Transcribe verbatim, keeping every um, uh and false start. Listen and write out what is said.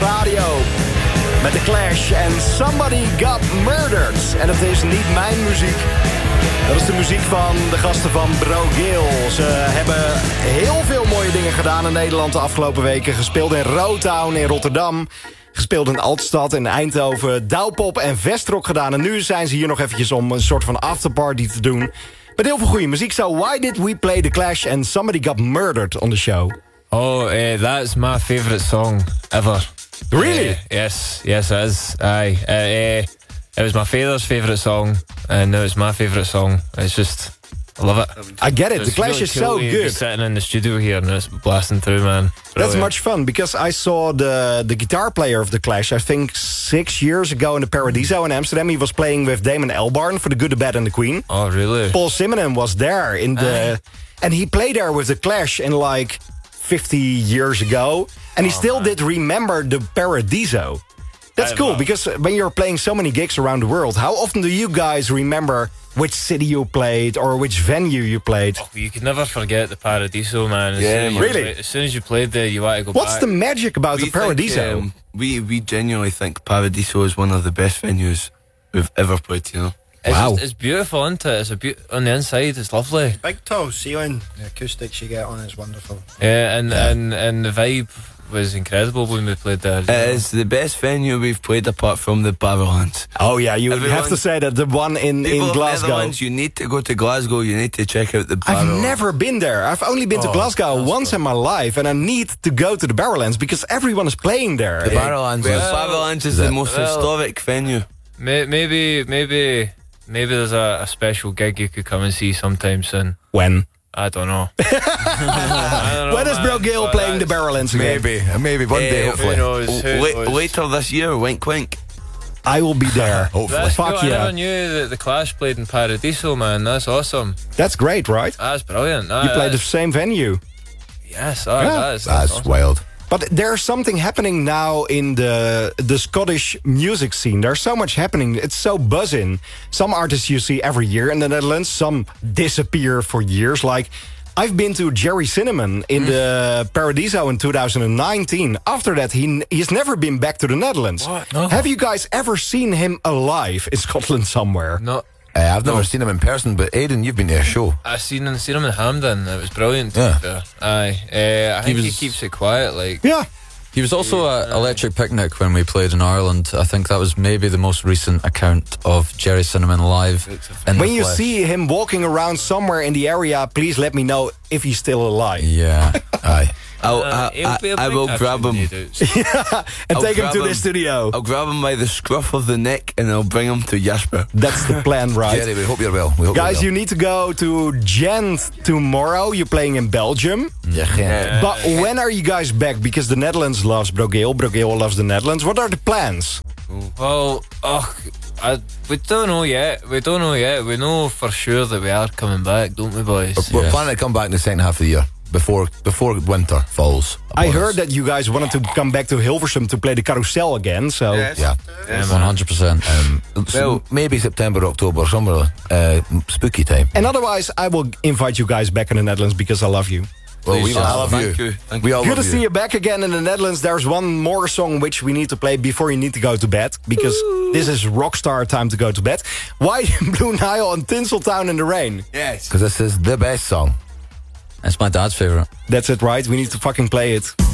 radio. Met The Clash en Somebody Got Murdered. En dat is niet mijn muziek. Dat is de muziek van de gasten van Bro Gill. Ze hebben heel veel mooie dingen gedaan in Nederland de afgelopen weken. Gespeeld in Rotown in Rotterdam. Gespeeld in Altstad, in Eindhoven. Douwpop en Vestrock gedaan. En nu zijn ze hier nog eventjes om een soort van afterparty te doen. Met heel veel goede muziek. So why did we play The Clash and Somebody Got Murdered on the show? Oh, uh, that's my favourite song ever. Really? Uh, yes, yes it is. Aye. Uh, uh, it was my father's favourite song, and now it's my favourite song. It's just, I love it. I get it. It's The Clash really is cool so to be good. sitting in the studio here and it's blasting through, man. That's Brilliant. much fun, because I saw the the guitar player of The Clash, I think six years ago in the Paradiso in Amsterdam. He was playing with Damon Albarn for The Good, The Bad and The Queen. Oh, really? Paul Simonon was there, in the, and he played there with The Clash in like fifty years ago. And he Oh, still man. did remember the Paradiso. That's I cool, love- because when you're playing so many gigs around the world, how often do you guys remember which city you played or which venue you played? Oh, you could never forget the Paradiso, man. As Yeah, soon as you really? play- as soon as you played there, you want to go What's back. the magic about the Paradiso? Think, um, we we genuinely think Paradiso is one of the best venues we've ever played. You know. It's, Wow. just, it's beautiful, isn't it? It's a be- on the inside, it's lovely. Big tall ceiling, the acoustics you get on is wonderful. Yeah, and and and the vibe was incredible when we played there. It is the best venue we've played apart from the Barrowlands. Oh yeah, you Everyone- have to say that the one in, People in of Glasgow. Netherlands, you need to go to Glasgow. You need to check out the I've Barrowlands. never been there. I've only been to Oh, Glasgow once in my life, and I need to go to the Barrowlands because everyone is playing there. The Eh, Barrowlands, Well, Barrowlands is is the it? most Well- historic venue. May- maybe, maybe, maybe there's a, a special gig you could come and see sometime soon. When? I don't know. I don't know, When is man, Bro Gill but playing the that's- Barrowlands again? Maybe, maybe one day, Eh, hopefully. Who knows? Who La- knows? later this year, wink wink. I will be there. Hopefully. That's Fuck cool. I yeah. never knew that the Clash played in Paradiso, man. That's awesome. That's great, right? That's brilliant. You played the same venue. Yes, oh, Yeah. that is, that's That's awesome. wild. But there's something happening now in the the Scottish music scene. There's so much happening. It's so buzzing. Some artists you see every year in the Netherlands. Some disappear for years. Like, I've been to Jerry Cinnamon in the Paradiso in two thousand nineteen. After that, he he's never been back to the Netherlands. What? No. Have you guys ever seen him alive in Scotland somewhere? No, Uh, I've never seen him in person, but Aidan, you've been to a show. I seen him, seen him in Hampden. It was brilliant. To Yeah. be fair. Aye, uh, I think he, was- keeps it quiet. Like, Yeah. He was also at Electric Picnic when we played in Ireland. I think that was maybe the most recent account of Jerry Cinnamon live. In When the you flesh. see him walking around somewhere in the area, please let me know if he's still alive. Yeah. Aye. I'll, uh, I, he'll be I, a I big will action grab him. dude. And I'll take him grab to him. the studio. I'll grab him by the scruff of the neck and I'll bring him to Jasper. That's the plan, right? Jerry, we hope you're well. We hope Guys, you're you need to go to Gent tomorrow. You're playing in Belgium. well. Yeah, yeah. But when are you guys back? Because the Netherlands loves Bro Gill. Bro Gill loves the Netherlands. What are the plans? Well, oh, I, we don't know yet. We don't know yet. We know for sure that we are coming back, don't we, boys? We're Yes. planning to come back in the second half of the year, before before winter falls. I upon heard us. that you guys wanted to come back to Hilversum to play the Carousel again. So Yeah. one hundred percent. Um, so maybe September, October, somewhere uh, spooky time. And otherwise, I will invite you guys back in the Netherlands because I love you. Well, we Please, will uh, love thank you. you. Thank We you. all Good to love see you back again in the Netherlands. There's one more song which we need to play before you need to go to bed. Because this is rockstar time to go to bed. Why Blue Nile and Tinseltown in the Rain? Yes. Because this is the best song. It's my dad's favourite. That's it, right? We need to fucking play it.